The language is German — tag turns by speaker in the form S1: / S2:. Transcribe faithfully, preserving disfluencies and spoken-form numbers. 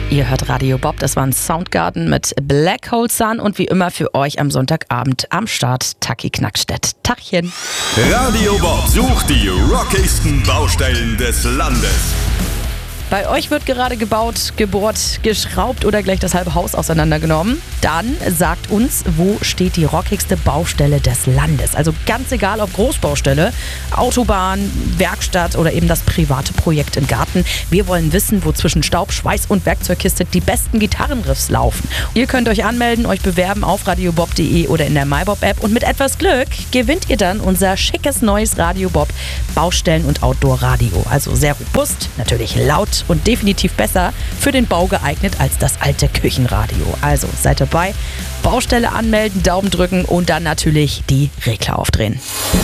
S1: Ihr hört Radio Bob, das war ein Soundgarden mit Black Hole Sun und wie immer für euch am Sonntagabend am Start Taki Knackstedt. Tachchen.
S2: Radio Bob sucht die rockigsten Baustellen des Landes.
S1: Bei euch wird gerade gebaut, gebohrt, geschraubt oder gleich das halbe Haus auseinandergenommen. Dann sagt uns, wo steht die rockigste Baustelle des Landes. Also ganz egal, ob Großbaustelle, Autobahn, Werkstatt oder eben das private Projekt im Garten. Wir wollen wissen, wo zwischen Staub, Schweiß und Werkzeugkiste die besten Gitarrenriffs laufen. Ihr könnt euch anmelden, euch bewerben auf radiobob punkt de oder in der MyBob-App. Und mit etwas Glück gewinnt ihr dann unser schickes neues Radio Bob Baustellen- und Outdoor-Radio. Also sehr robust, natürlich laut und definitiv besser für den Bau geeignet als das alte Küchenradio. Also seid dabei, Baustelle anmelden, Daumen drücken und dann natürlich die Regler aufdrehen.